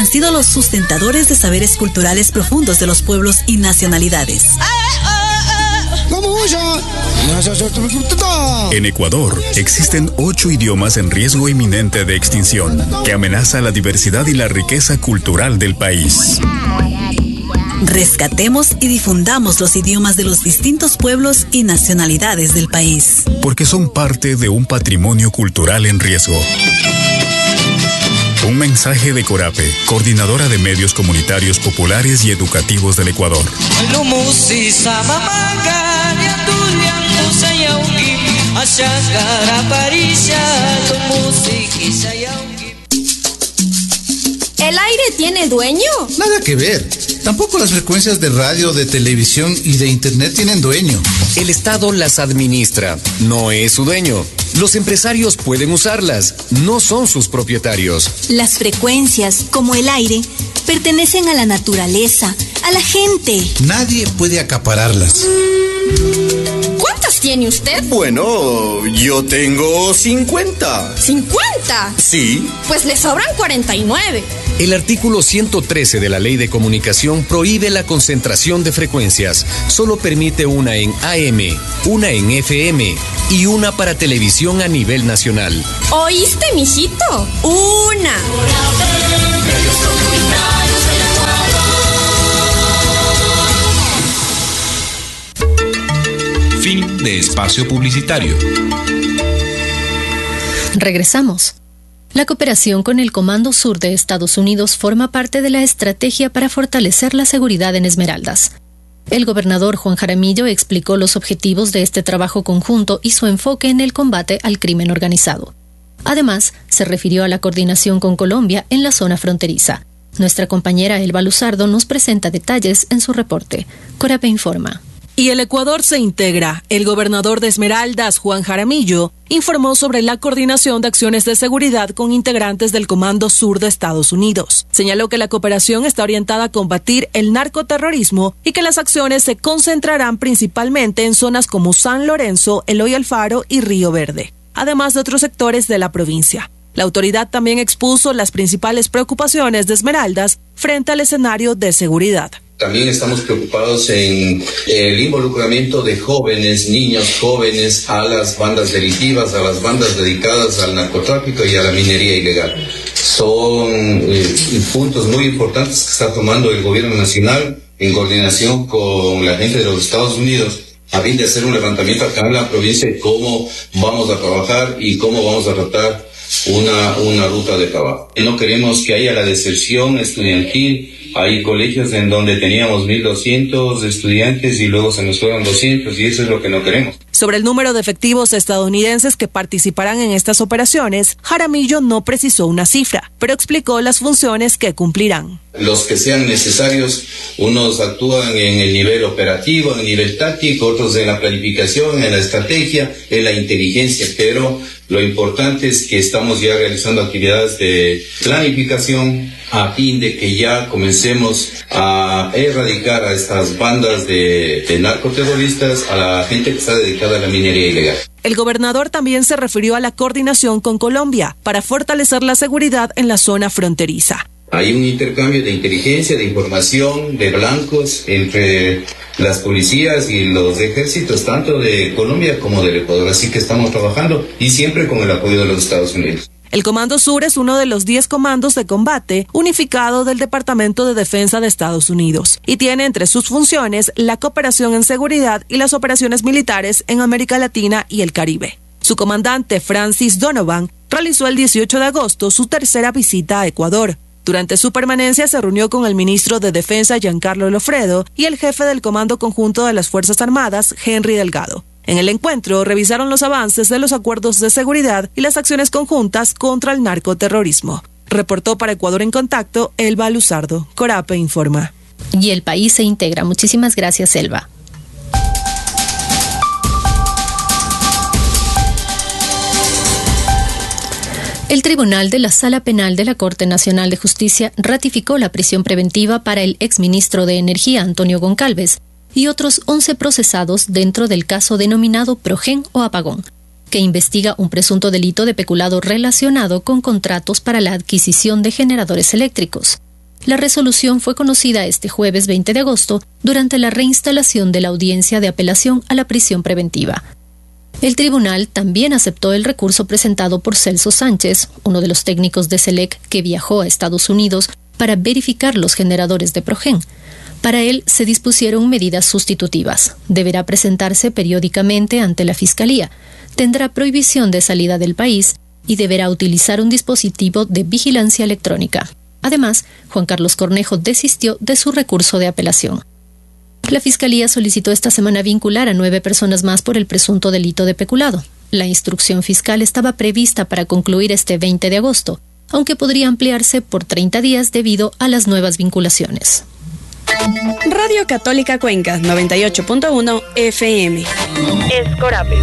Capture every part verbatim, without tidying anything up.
han sido los sustentadores de saberes culturales profundos de los pueblos y nacionalidades. En Ecuador existen ocho idiomas en riesgo inminente de extinción, que amenaza la diversidad y la riqueza cultural del país. Rescatemos y difundamos los idiomas de los distintos pueblos y nacionalidades del país, porque son parte de un patrimonio cultural en riesgo. Un mensaje de Corape, Coordinadora de Medios Comunitarios Populares y Educativos del Ecuador. ¿El aire tiene dueño? Nada que ver. Tampoco las frecuencias de radio, de televisión y de internet tienen dueño. El Estado las administra, no es su dueño. Los empresarios pueden usarlas, no son sus propietarios. Las frecuencias, como el aire, pertenecen a la naturaleza, a la gente. Nadie puede acapararlas. ¿Cuántas tiene usted? Bueno, yo tengo cincuenta. ¿cincuenta? Sí. Pues le sobran cuarenta y nueve. El artículo ciento trece de la Ley de Comunicación prohíbe la concentración de frecuencias. Solo permite una en A M, una en F M y una para televisión a nivel nacional. ¿Oíste, mijito? Una. Fin de espacio publicitario. Regresamos. La cooperación con el Comando Sur de Estados Unidos forma parte de la estrategia para fortalecer la seguridad en Esmeraldas. El gobernador Juan Jaramillo explicó los objetivos de este trabajo conjunto y su enfoque en el combate al crimen organizado. Además, se refirió a la coordinación con Colombia en la zona fronteriza. Nuestra compañera Elba Luzardo nos presenta detalles en su reporte. Corape informa. Y el Ecuador se integra. El gobernador de Esmeraldas, Juan Jaramillo, informó sobre la coordinación de acciones de seguridad con integrantes del Comando Sur de Estados Unidos. Señaló que la cooperación está orientada a combatir el narcoterrorismo y que las acciones se concentrarán principalmente en zonas como San Lorenzo, Eloy Alfaro y Río Verde, además de otros sectores de la provincia. La autoridad también expuso las principales preocupaciones de Esmeraldas frente al escenario de seguridad. También estamos preocupados en el involucramiento de jóvenes, niños jóvenes a las bandas delictivas, a las bandas dedicadas al narcotráfico y a la minería ilegal. Son eh, puntos muy importantes que está tomando el gobierno nacional en coordinación con la gente de los Estados Unidos a fin de hacer un levantamiento acá en la provincia de cómo vamos a trabajar y cómo vamos a tratar una, una ruta de trabajo. No queremos que haya la deserción estudiantil. Hay colegios en donde teníamos mil doscientos estudiantes y luego se nos fueron doscientos y eso es lo que no queremos. Sobre el número de efectivos estadounidenses que participarán en estas operaciones, Jaramillo no precisó una cifra, pero explicó las funciones que cumplirán. Los que sean necesarios, unos actúan en el nivel operativo, en el nivel táctico, otros en la planificación, en la estrategia, en la inteligencia, pero lo importante es que estamos ya realizando actividades de planificación a fin de que ya comencemos a erradicar a estas bandas de, de narcoterroristas, a la gente que está dedicada a la minería ilegal. El gobernador también se refirió a la coordinación con Colombia para fortalecer la seguridad en la zona fronteriza. Hay un intercambio de inteligencia, de información, de blancos entre las policías y los ejércitos, tanto de Colombia como del Ecuador. Así que estamos trabajando y siempre con el apoyo de los Estados Unidos. El Comando Sur es uno de los diez comandos de combate unificado del Departamento de Defensa de Estados Unidos y tiene entre sus funciones la cooperación en seguridad y las operaciones militares en América Latina y el Caribe. Su comandante, Francis Donovan, realizó el dieciocho de agosto su tercera visita a Ecuador. Durante su permanencia se reunió con el ministro de Defensa, Giancarlo Lofredo, y el jefe del Comando Conjunto de las Fuerzas Armadas, Henry Delgado. En el encuentro revisaron los avances de los acuerdos de seguridad y las acciones conjuntas contra el narcoterrorismo. Reportó para Ecuador en Contacto, Elba Luzardo. Corape informa. Y el país se integra. Muchísimas gracias, Elba. El Tribunal de la Sala Penal de la Corte Nacional de Justicia ratificó la prisión preventiva para el exministro de Energía, Antonio Goncalves, y otros once procesados dentro del caso denominado Progen o Apagón, que investiga un presunto delito de peculado relacionado con contratos para la adquisición de generadores eléctricos. La resolución fue conocida este jueves veinte de agosto durante la reinstalación de la audiencia de apelación a la prisión preventiva. El tribunal también aceptó el recurso presentado por Celso Sánchez, uno de los técnicos de SELEC que viajó a Estados Unidos para verificar los generadores de Progen. Para él se dispusieron medidas sustitutivas. Deberá presentarse periódicamente ante la Fiscalía, tendrá prohibición de salida del país y deberá utilizar un dispositivo de vigilancia electrónica. Además, Juan Carlos Cornejo desistió de su recurso de apelación. La Fiscalía solicitó esta semana vincular a nueve personas más por el presunto delito de peculado. La instrucción fiscal estaba prevista para concluir este veinte de agosto, aunque podría ampliarse por treinta días debido a las nuevas vinculaciones. Radio Católica Cuenca, noventa y ocho punto uno F M. Es Corape.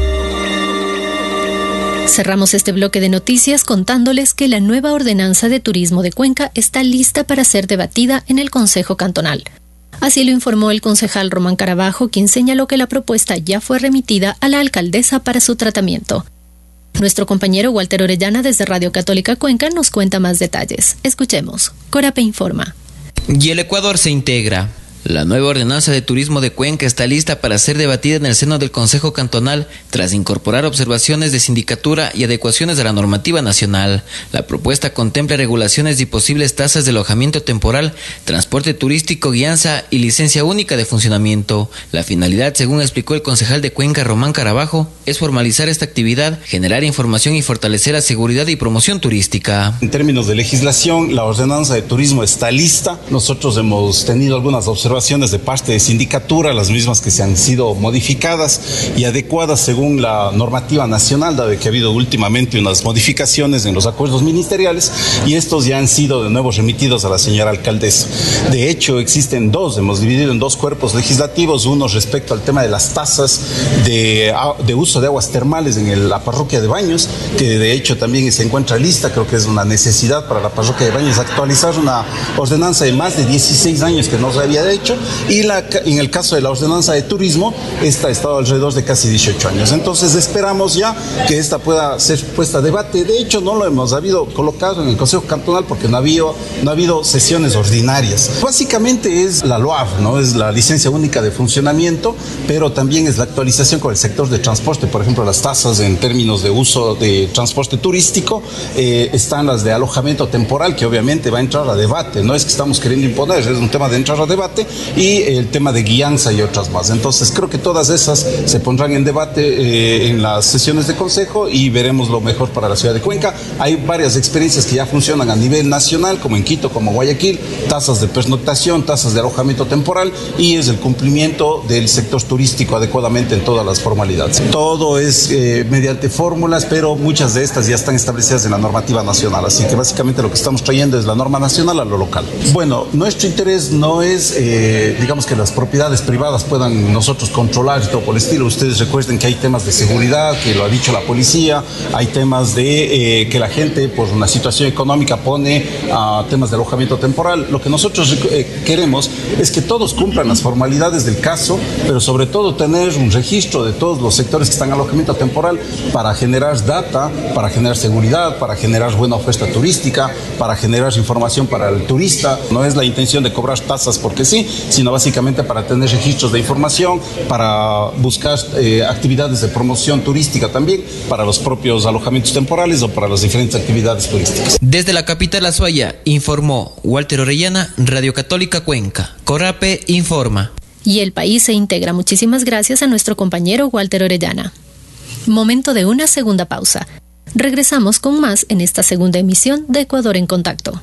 Cerramos este bloque de noticias contándoles que la nueva ordenanza de turismo de Cuenca está lista para ser debatida en el Consejo Cantonal. Así lo informó el concejal Román Carabajo, quien señaló que la propuesta ya fue remitida a la alcaldesa para su tratamiento. Nuestro compañero Walter Orellana desde Radio Católica Cuenca nos cuenta más detalles. Escuchemos. Corape informa. Y el Ecuador se integra. La nueva ordenanza de turismo de Cuenca está lista para ser debatida en el seno del Consejo Cantonal tras incorporar observaciones de sindicatura y adecuaciones a la normativa nacional. La propuesta contempla regulaciones y posibles tasas de alojamiento temporal, transporte turístico, guianza y licencia única de funcionamiento. La finalidad, según explicó el concejal de Cuenca Román Carabajo, es formalizar esta actividad, generar información y fortalecer la seguridad y promoción turística. En términos de legislación, la ordenanza de turismo está lista. Nosotros hemos tenido algunas observaciones observaciones de parte de sindicatura, las mismas que se han sido modificadas y adecuadas según la normativa nacional, dado que ha habido últimamente unas modificaciones en los acuerdos ministeriales y estos ya han sido de nuevo remitidos a la señora alcaldesa. De hecho, existen dos, hemos dividido en dos cuerpos legislativos, uno respecto al tema de las tasas de, de uso de aguas termales en el, la parroquia de Baños, que de hecho también se encuentra lista, creo que es una necesidad para la parroquia de Baños actualizar una ordenanza de más de dieciséis años que no se había hecho. Y la, en el caso de la ordenanza de turismo, esta ha estado alrededor de casi dieciocho años. Entonces esperamos ya que esta pueda ser puesta a debate. De hecho, no lo hemos habido colocado en el Consejo Cantonal porque no ha habido, no ha habido sesiones ordinarias. Básicamente es la L O A F, ¿no? Es la licencia única de funcionamiento, pero también es la actualización con el sector de transporte. Por ejemplo, las tasas en términos de uso de transporte turístico, eh, están las de alojamiento temporal, que obviamente va a entrar a debate. No es que estamos queriendo imponer, es un tema de entrar a debate. Y el tema de guianza y otras más. Entonces creo que todas esas se pondrán en debate eh, en las sesiones de consejo y veremos lo mejor para la ciudad de Cuenca. Hay varias experiencias que ya funcionan a nivel nacional, como en Quito, como Guayaquil, tasas de pernoctación, tasas de alojamiento temporal y es el cumplimiento del sector turístico adecuadamente en todas las formalidades. Todo es eh, mediante fórmulas, pero muchas de estas ya están establecidas en la normativa nacional, así que básicamente lo que estamos trayendo es la norma nacional a lo local. Bueno, nuestro interés no es eh, Eh, digamos que las propiedades privadas puedan nosotros controlar y todo por el estilo. Ustedes recuerden que hay temas de seguridad, que lo ha dicho la policía, hay temas de eh, que la gente por una situación económica pone a uh, temas de alojamiento temporal. Lo que nosotros eh, queremos es que todos cumplan las formalidades del caso, pero sobre todo tener un registro de todos los sectores que están en alojamiento temporal para generar data, para generar seguridad, para generar buena oferta turística, para generar información para el turista. No es la intención de cobrar tasas porque sí, sino básicamente para tener registros de información, para buscar eh, actividades de promoción turística también, para los propios alojamientos temporales o para las diferentes actividades turísticas. Desde la capital Azuaya, informó Walter Orellana, Radio Católica Cuenca. Corape informa. Y el país se integra. Muchísimas gracias a nuestro compañero Walter Orellana. Momento de una segunda pausa. Regresamos con más en esta segunda emisión de Ecuador en Contacto.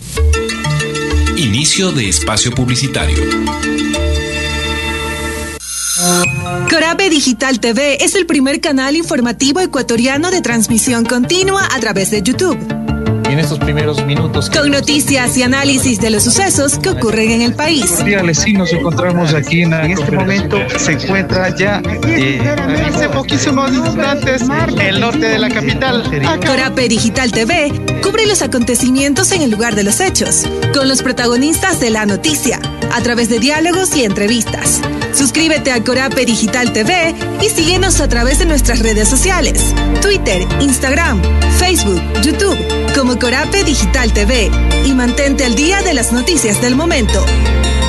Inicio de espacio publicitario. Corape Digital T V es el primer canal informativo ecuatoriano de transmisión continua a través de YouTube. En estos primeros minutos, con noticias y análisis de los sucesos que ocurren en el país. Sí, nos encontramos aquí en, en este momento se encuentra ya eh, hace poquísimos instantes el norte de la capital. Corape Digital T V cubre los acontecimientos en el lugar de los hechos, con los protagonistas de la noticia, a través de diálogos y entrevistas. Suscríbete a Corape Digital T V y síguenos a través de nuestras redes sociales, Twitter, Instagram, Facebook, YouTube, como Corape Digital T V, y mantente al día de las noticias del momento.